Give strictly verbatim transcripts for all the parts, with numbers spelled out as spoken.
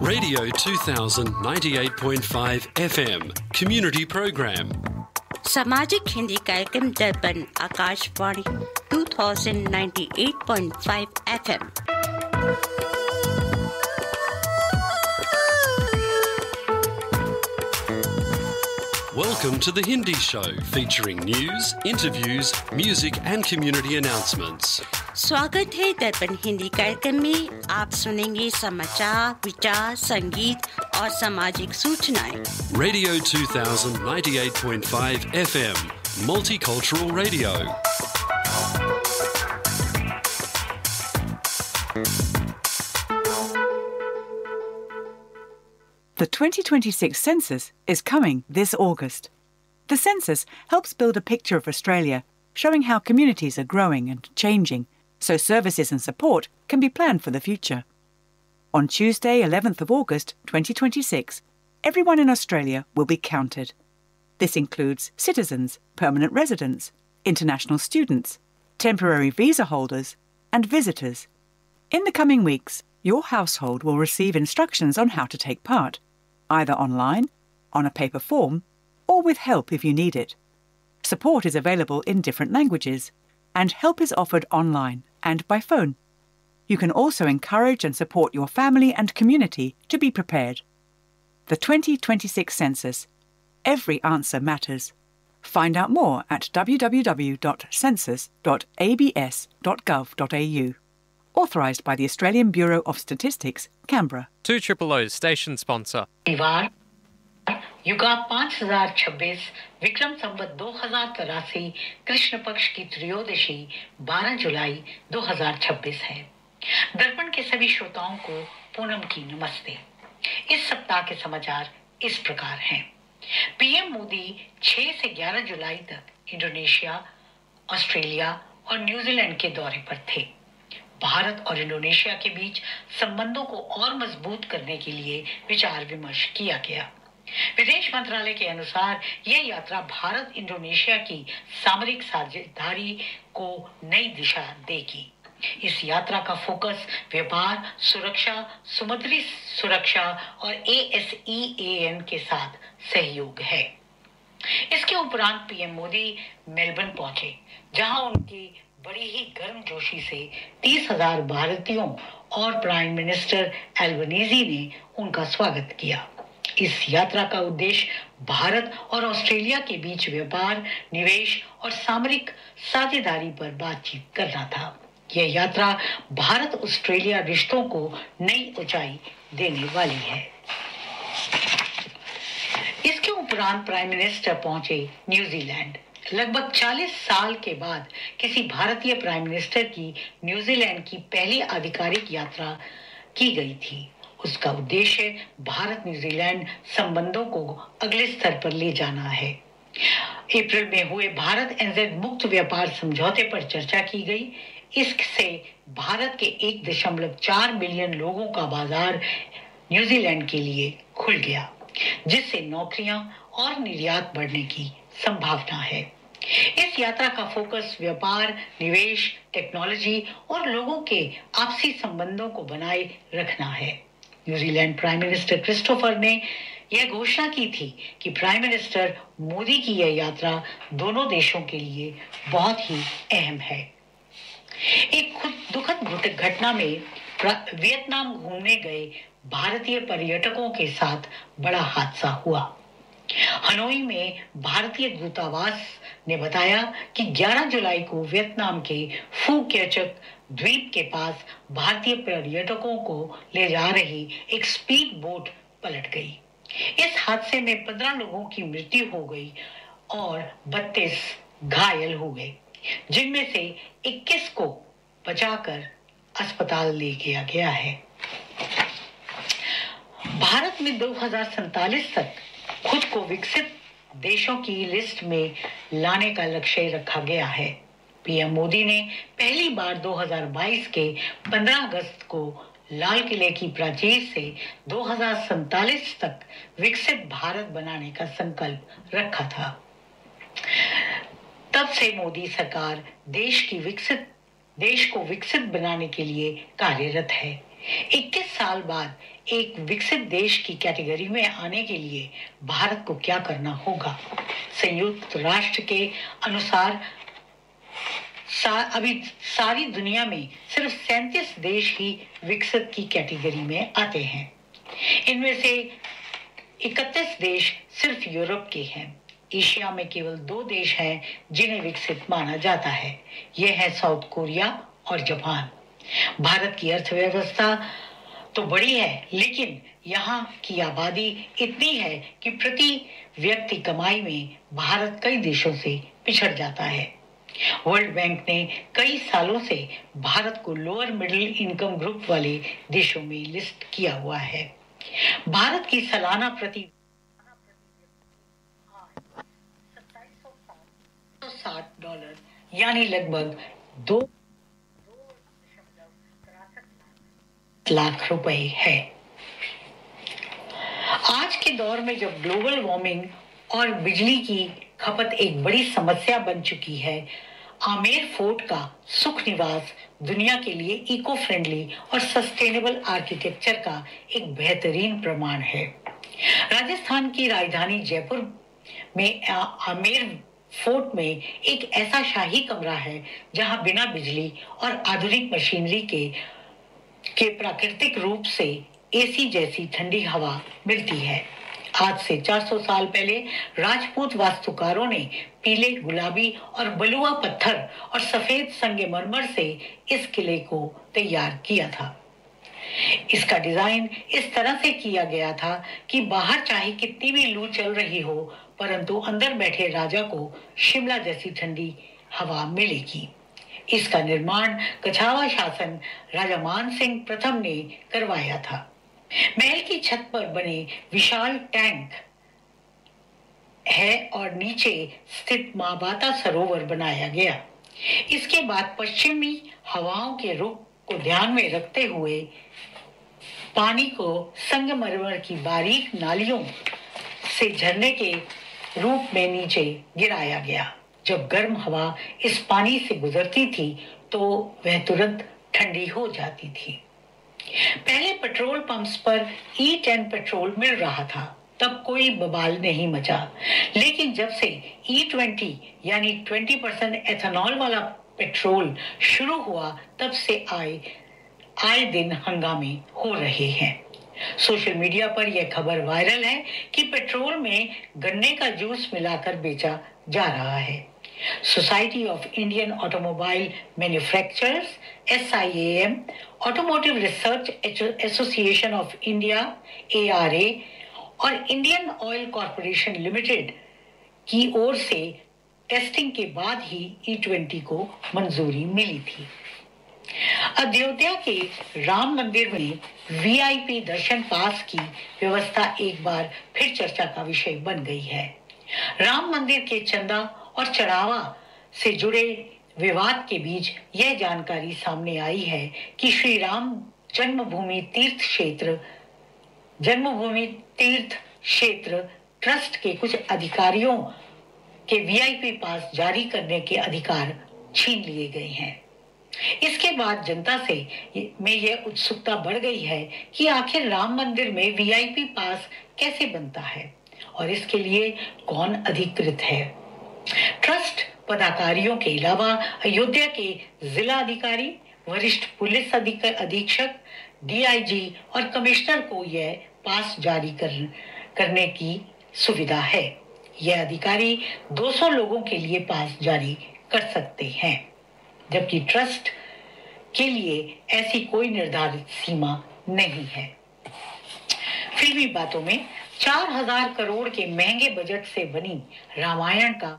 Radio two thousand ninety-eight point five F M Community Program. सामाजिक हिंदी कार्यक्रम दर्पण Akashvani two thousand ninety-eight point five F M. Welcome to the Hindi Show, featuring news, interviews, music and community announcements. स्वागत है दर्पण हिंदी कार्यक्रम में। आप सुनेंगे समाचार, विचार, संगीत और सामाजिक सूचनाएं। Radio two thousand ninety-eight point five F M, Multicultural Radio. The twenty twenty-six census is coming this August. The census helps build a picture of Australia, showing how communities are growing and changing, so services and support can be planned for the future. On Tuesday, eleventh of August twenty twenty-six, everyone in Australia will be counted. This includes citizens, permanent residents, international students, temporary visa holders, and visitors. In the coming weeks, your household will receive instructions on how to take part, either online, on a paper form, or with help if you need it. Support is available in different languages, and help is offered online and by phone. You can also encourage and support your family and community to be prepared. The twenty twenty-six census. Every answer matters. Find out more at w w w dot census dot a b s dot gov dot a u. Authorised by the Australian Bureau of Statistics, Canberra. two triple O station sponsor. परिवार युगा पाँच हजार छब्बीस विक्रम संवत दो हजार तिरासी कृष्ण पक्ष की त्रयोदशी बारह जुलाई दो हजार छब्बीस है। दर्पण के सभी श्रोताओं को पूनम की नमस्ते। इस सप्ताह के समाचार इस प्रकार हैं। पीएम मोदी छह से ग्यारह जुलाई तक इंडोनेशिया, ऑस्ट्रेलिया और न्यूजीलैंड के दौरे पर थे। भारत और इंडोनेशिया के बीच संबंधों को और मजबूत करने के लिए विचार विमर्श किया गया। विदेश मंत्रालय के अनुसार यह यात्रा भारत इंडोनेशिया की सामरिक साझेदारी को नई दिशा देगी। इस यात्रा का फोकस व्यापार, सुरक्षा, समुद्री सुरक्षा और A S E A N के साथ सहयोग है। इसके उपरांत पीएम मोदी मेलबर्न पहुंचे, जहां उनकी बड़ी ही गर्मजोशी से तीस हजार भारतीयों और प्राइम मिनिस्टर एल्बनीजी ने उनका स्वागत किया। इस यात्रा का उद्देश्य भारत और ऑस्ट्रेलिया के बीच व्यापार, निवेश और सामरिक साझेदारी पर बातचीत करना था। यह यात्रा भारत ऑस्ट्रेलिया रिश्तों को नई ऊंचाई देने वाली है। इसके उपरांत प्राइम मिनिस्टर पहुंचे न्यूजीलैंड। लगभग चालीस साल के बाद किसी भारतीय प्राइम मिनिस्टर की न्यूजीलैंड की पहली आधिकारिक यात्रा की गई थी। उसका उद्देश्य भारत न्यूजीलैंड संबंधों को अगले स्तर पर ले जाना है। अप्रैल में हुए भारत एनजेड मुक्त व्यापार समझौते पर चर्चा की गई। इससे भारत के एक दशमलव चार मिलियन लोगों का बाजार न्यूजीलैंड के लिए खुल गया, जिससे नौकरियां और निर्यात बढ़ने की संभावना है। इस यात्रा का फोकस व्यापार, निवेश, टेक्नोलॉजी और लोगों के आपसी संबंधों को बनाए रखना है। न्यूजीलैंड प्राइम मिनिस्टर क्रिस्टोफर ने यह घोषणा की थी कि प्राइम मिनिस्टर मोदी की यह यात्रा दोनों देशों के लिए बहुत ही अहम है। एक खुद दुखद घटना में वियतनाम घूमने गए भारतीय पर्यटकों के साथ बड़ा हादसा हुआ। हनोई में भारतीय दूतावास ने बताया कि ग्यारह जुलाई को वियतनाम के फू केचक द्वीप के पास भारतीय पर्यटकों को ले जा रही एक स्पीड बोट पलट गई। इस हादसे में पंद्रह लोगों की मृत्यु हो गई और बत्तीस घायल हुए, जिनमें से इक्कीस को बचाकर अस्पताल ले गया गया है। भारत में दो हजार सैंतालीस तक खुद को विकसित देशों की लिस्ट में लाने का लक्ष्य रखा गया है। पीएम मोदी ने पहली बार दो हजार बाईस के पंद्रह अगस्त को लाल किले की प्राचीर से दो हजार सैंतालीस तक विकसित भारत बनाने का संकल्प रखा था। तब से मोदी सरकार देश की विकसित देश को विकसित बनाने के लिए कार्यरत है। इक्कीस साल बाद एक विकसित देश की कैटेगरी में आने के लिए भारत को क्या करना होगा? संयुक्त राष्ट्र के अनुसार सा, अभी सारी दुनिया में सिर्फ सैंतीस देश ही विकसित की कैटेगरी में आते हैं। इनमें से इकतीस देश सिर्फ यूरोप के हैं। एशिया में केवल दो देश हैं जिन्हें विकसित माना जाता है। ये है साउथ कोरिया और जापान। भारत की अर्थव्यवस्था तो बड़ी है, लेकिन यहाँ की आबादी इतनी है कि प्रति व्यक्ति कमाई में भारत कई देशों से पिछड़ जाता है। वर्ल्ड बैंक ने कई सालों से भारत को लोअर मिडिल इनकम ग्रुप वाले देशों में लिस्ट किया हुआ है। भारत की सालाना प्रति साठ डॉलर यानी लगभग दो लाख रुपए है। आज के दौर में जब ग्लोबल वार्मिंग और बिजली की खपत एक बड़ी समस्या बन चुकी है, आमेर फोर्ट का सुख निवास दुनिया के लिए इको फ्रेंडली और सस्टेनेबल आर्किटेक्चर का एक बेहतरीन प्रमाण है। राजस्थान की राजधानी जयपुर में आमेर फोर्ट में एक ऐसा शाही कमरा है जहां बिना बिजली और आधुनिक मशीनरी के के प्राकृतिक रूप से एसी जैसी ठंडी हवा मिलती है। आज से चार सौ साल पहले राजपूत वास्तुकारों ने पीले, गुलाबी और बलुआ पत्थर और सफेद संगमरमर से इस किले को तैयार किया था। इसका डिजाइन इस तरह से किया गया था कि बाहर चाहे कितनी भी लू चल रही हो, परंतु अंदर बैठे राजा को शिमला जैसी ठंडी हवा मिलेगी। इसका निर्माण कछावा शासन राजा मान सिंह प्रथम ने करवाया था। महल की छत पर बने विशाल टैंक है और नीचे स्थित माबाता सरोवर बनाया गया। इसके बाद पश्चिमी हवाओं के रुख को ध्यान में रखते हुए पानी को संगमरमर की बारीक नालियों से झरने के रूप में नीचे गिराया गया। जब गर्म हवा इस पानी से गुजरती थी तो वह तुरंत ठंडी हो जाती थी। पहले पेट्रोल पंप्स पर ई टेन पेट्रोल मिल रहा था, तब कोई बवाल नहीं मचा, लेकिन जब से ई ट्वेंटी यानी बीस परसेंट एथेनॉल वाला पेट्रोल शुरू हुआ, तब से आए आए दिन हंगामे हो रहे हैं। सोशल मीडिया पर यह खबर वायरल है कि पेट्रोल में गन्ने का जूस मिलाकर बेचा जा रहा है। Society of Indian automobile manufacturers S I A M, automotive research association of India A R A और इंडियन ऑयल कॉरपोरेशन लिमिटेड की ओर से टेस्टिंग के बाद ही ई ट्वेंटी को मंजूरी मिली थी। अयोध्या के राम मंदिर में वी आई पी दर्शन पास की व्यवस्था एक बार फिर चर्चा का विषय बन गई है। राम मंदिर के चंदा और चढ़ावा से जुड़े विवाद के बीच यह जानकारी सामने आई है कि श्री राम जन्मभूमि तीर्थ क्षेत्र जन्मभूमि तीर्थ क्षेत्र ट्रस्ट के कुछ अधिकारियों के वी आई पी पास जारी करने के अधिकार छीन लिए गए हैं। इसके बाद जनता से में यह उत्सुकता बढ़ गई है कि आखिर राम मंदिर में वी आई पी पास कैसे बनता है और इसके लिए कौन अधिकृत है। ट्रस्ट पदाधिकारियों के अलावा अयोध्या के जिला अधिकारी, वरिष्ठ पुलिस अधीक्षक, डी आई जी और कमिश्नर को यह पास जारी कर, करने की सुविधा है। यह अधिकारी दो सौ लोगों के लिए पास जारी कर सकते हैं, जबकि ट्रस्ट के लिए ऐसी कोई निर्धारित सीमा नहीं है। फिल्मी बातों में चार हजार करोड़ के महंगे बजट से बनी रामायण का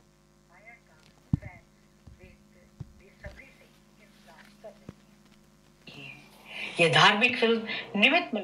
यह धार्मिक फिल्म निमित्त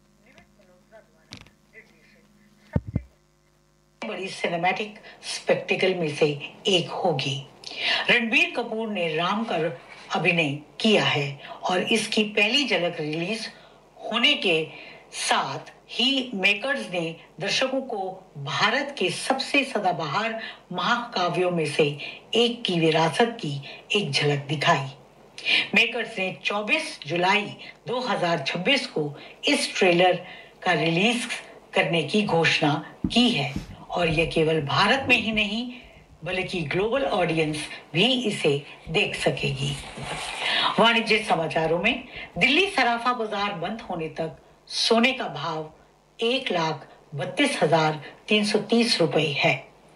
बड़ी सिनेमैटिक स्पेक्टिकल में से एक होगी। रणबीर कपूर ने राम का अभिनय किया है और इसकी पहली झलक रिलीज होने के साथ ही मेकर्स ने दर्शकों को भारत के सबसे सदाबहार महाकाव्यों में से एक की विरासत की एक झलक दिखाई। मेकर्स ने चौबीस जुलाई दो हज़ार छब्बीस को इस ट्रेलर का रिलीज करने की घोषणा की है और यह केवल भारत में ही नहीं बल्कि ग्लोबल ऑडियंस भी इसे देख सकेगी। वाणिज्य समाचारों में दिल्ली सराफा बाजार बंद होने तक सोने का भाव एक लाख बत्तीस हजार तीन सौ तीस रुपए है।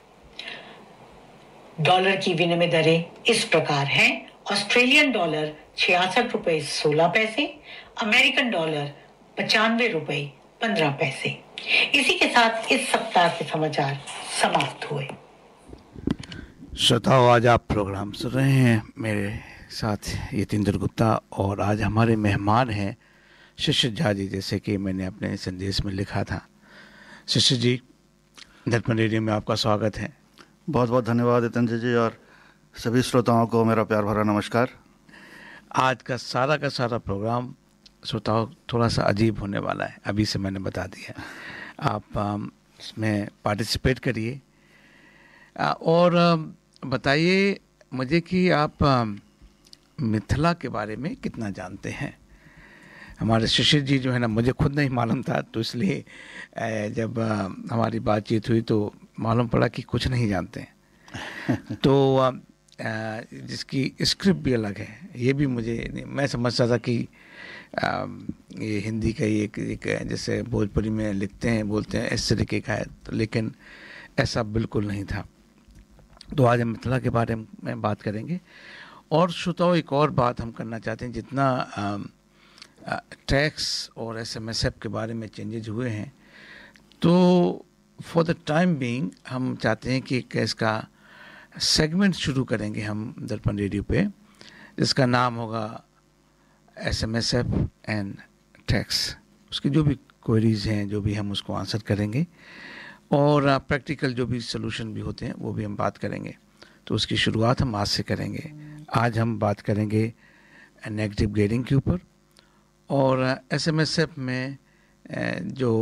डॉलर की विनिमय दरें इस प्रकार हैं: ऑस्ट्रेलियन डॉलर छियासठ रुपए सोलह पैसे, अमेरिकन डॉलर पचानवे रुपए पंद्रह पैसे। इसी के साथ इस सप्ताह के समाचार समाप्त हुए। श्रोताओं, आज आप प्रोग्राम सुन रहे हैं मेरे साथ यतीन्द्र गुप्ता और आज हमारे मेहमान हैं शिशिर झा जी, जैसे कि मैंने अपने संदेश में लिखा था। शिशिर जी, दर्पण रेडियो में आपका स्वागत है। बहुत बहुत धन्यवाद यतीन्द्र जी और सभी श्रोताओं को मेरा प्यार भरा नमस्कार। आज का सारा का सारा प्रोग्राम श्रोताओं थोड़ा सा अजीब होने वाला है, अभी से मैंने बता दिया। आप इसमें पार्टिसिपेट करिए और बताइए मुझे कि आप मिथिला के बारे में कितना जानते हैं। हमारे शिशिर जी जो है ना, मुझे खुद नहीं मालूम था, तो इसलिए जब हमारी बातचीत हुई तो मालूम पड़ा कि कुछ नहीं जानते हैं। तो जिसकी स्क्रिप्ट भी अलग है, ये भी मुझे, मैं समझता था कि ये हिंदी का ही एक, एक जैसे भोजपुरी में लिखते हैं बोलते हैं इस तरीके का है, तो लेकिन ऐसा बिल्कुल नहीं था। तो आज हम मिथिला के बारे में बात करेंगे। और श्रोताओं, एक और बात हम करना चाहते हैं, जितना टैक्स और एस एम एस एफ के बारे में चेंजेज हुए हैं, तो फॉर द टाइम बीइंग हम चाहते हैं कि एक इसका सेगमेंट शुरू करेंगे हम दर्पण रेडियो पे, जिसका नाम होगा S M S F and tax. उसकी जो भी क्वेरीज हैं, जो भी हम उसको आंसर करेंगे और प्रैक्टिकल जो भी सोल्यूशन भी होते हैं वो भी हम बात करेंगे। तो उसकी शुरुआत हम आज से करेंगे। आज हम बात करेंगे नेगेटिव ग्रेडिंग के ऊपर और एस एम एस एफ में जो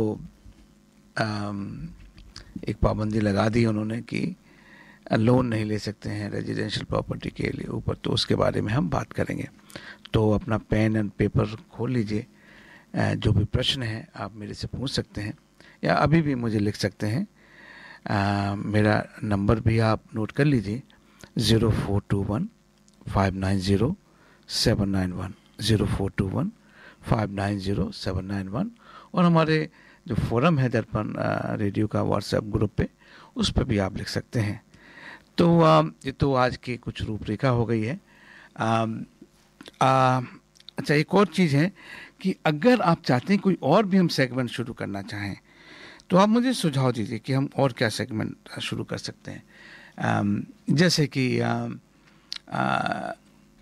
एक पाबंदी लगा दी उन्होंने कि लोन नहीं ले सकते हैं रेजिडेंशियल प्रॉपर्टी के लिए ऊपर, तो उसके बारे में हम बात करेंगे। तो अपना पेन एंड पेपर खोल लीजिए, जो भी प्रश्न है आप मेरे से पूछ सकते हैं या अभी भी मुझे लिख सकते हैं। आ, मेरा नंबर भी आप नोट कर लीजिए, zero four to one five nine zero seven nine one, zero four to one five nine zero seven nine one. और हमारे जो फोरम है दर्पण रेडियो का व्हाट्सएप ग्रुप पे, उस पर भी आप लिख सकते हैं। तो आ, ये तो आज की कुछ रूपरेखा हो गई है। आ, आ, अच्छा, एक और चीज़ है कि अगर आप चाहते हैं कोई और भी हम सेगमेंट शुरू करना चाहें तो आप मुझे सुझाव दीजिए कि हम और क्या सेगमेंट शुरू कर सकते हैं। आ, जैसे कि आ, आ,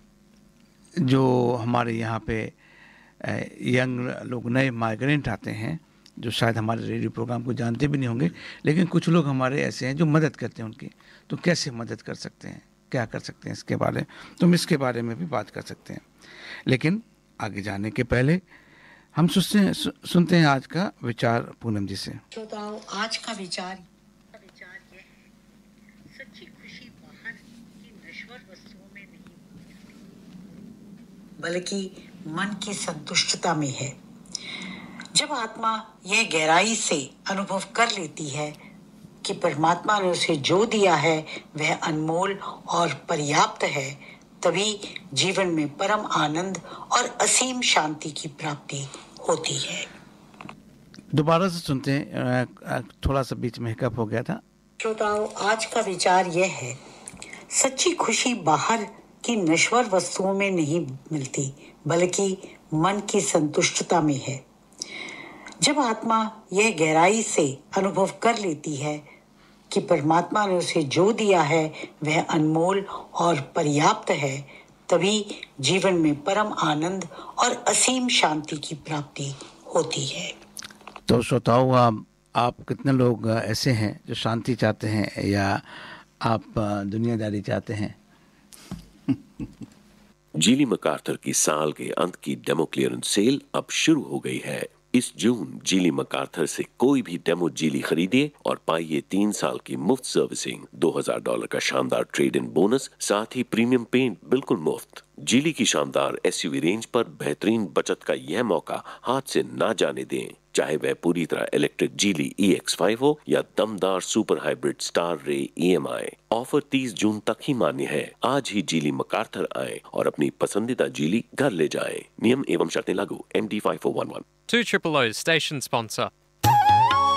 जो हमारे यहाँ पे यंग लोग नए माइग्रेंट आते हैं, जो शायद हमारे रेडियो प्रोग्राम को जानते भी नहीं होंगे, लेकिन कुछ लोग हमारे ऐसे हैं जो मदद करते हैं उनकी। तो कैसे मदद कर सकते हैं, क्या कर सकते हैं इसके बारे में, तो हम इसके बारे में भी बात कर सकते हैं। लेकिन आगे जाने के पहले हम सुनते हैं सु, सुनते हैं आज का विचार पूनम जी से। श्रोताओं, आज का विचार विचार यह है, सच्ची खुशी बाहर की नश्वर वस्तुओं में नहीं बल्कि मन की संतुष्टता में है। जब आत्मा यह गहराई से अनुभव कर लेती है कि परमात्मा ने उसे जो दिया है वह अनमोल और पर्याप्त है, तभी जीवन में परम आनंद और असीम शांति की प्राप्ति होती है। दोबारा से सुनते हैं, थोड़ा सा बीच में हिकअप हो गया था। श्रोताओं, आज का विचार यह है, सच्ची खुशी बाहर की नश्वर वस्तुओं में नहीं मिलती बल्कि मन की संतुष्टता में है। जब आत्मा यह गहराई से अनुभव कर लेती है कि परमात्मा ने उसे जो दिया है वह अनमोल और पर्याप्त है, तभी जीवन में परम आनंद और असीम शांति की प्राप्ति होती है। तो श्रोताओं, आप, आप कितने लोग ऐसे हैं जो शांति चाहते हैं या आप दुनियादारी चाहते हैं? जीली मकार्थर की साल के अंत की डेमो क्लियरेंस सेल अब शुरू हो गई है। इस जून जीली मकार्थर से कोई भी डेमो जीली खरीदिए और पाइए तीन साल की मुफ्त सर्विसिंग, दो हजार डॉलर का शानदार ट्रेड इन बोनस, साथ ही प्रीमियम पेंट बिल्कुल मुफ्त। जीली की शानदार एसयूवी रेंज पर बेहतरीन बचत का यह मौका हाथ से ना जाने दें। चाहे वह पूरी तरह इलेक्ट्रिक जीली ई एक्स फाइव हो या दमदार सुपर हाइब्रिड स्टार रे ई एम आई। ऑफर तीस जून तक ही मान्य है। आज ही जीली मकार्थर आए और अपनी पसंदीदा जीली घर ले जाएं। नियम एवं शर्तें लागू। M D five four one one. two triple O station sponsor.